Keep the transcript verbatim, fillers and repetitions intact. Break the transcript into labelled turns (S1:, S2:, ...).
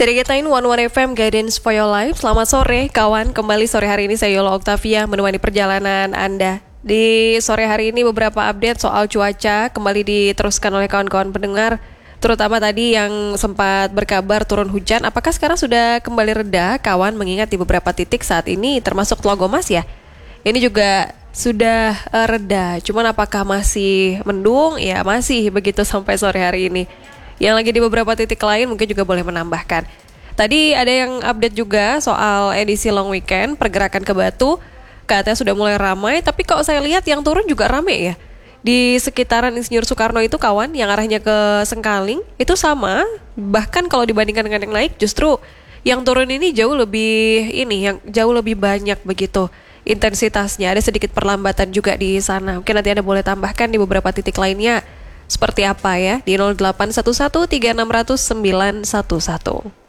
S1: Masih dikatain One One F M Guidance for Your Life. Selamat sore kawan, kembali sore hari ini saya Yola Octavia menemani perjalanan Anda. Di sore hari ini beberapa update soal cuaca kembali diteruskan oleh kawan-kawan pendengar, terutama tadi yang sempat berkabar turun hujan. Apakah sekarang sudah kembali reda kawan, mengingat di beberapa titik saat ini termasuk Tlogomas ya, ini juga sudah uh, reda. Cuman apakah masih mendung? Ya masih begitu sampai sore hari ini. Yang lagi di beberapa titik lain mungkin juga boleh menambahkan. Tadi ada yang update juga soal edisi long weekend, pergerakan ke Batu katanya sudah mulai ramai, tapi kalau saya lihat yang turun juga ramai ya. Di sekitaran Insinyur Soekarno itu kawan, yang arahnya ke Sengkaling itu sama. Bahkan kalau dibandingkan dengan yang naik, justru yang turun ini jauh lebih ini, yang jauh lebih banyak begitu intensitasnya. Ada sedikit perlambatan juga di sana. Mungkin nanti Anda boleh tambahkan di beberapa titik lainnya seperti apa ya, di nol delapan satu satu tiga enam nol nol sembilan satu satu.